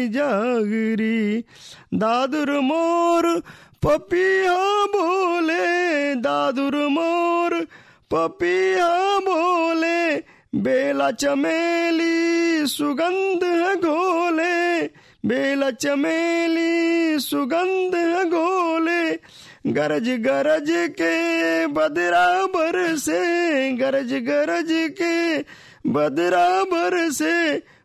जागरी। दादुर मोर पपिया बोले, दादुर मोर पपिया बोले, बेला चमेली सुगंध घोले, बेला चमेली सुगंध घोले। गरज गरज के बदरा बरसे, गरज गरज के बदरा बरसे,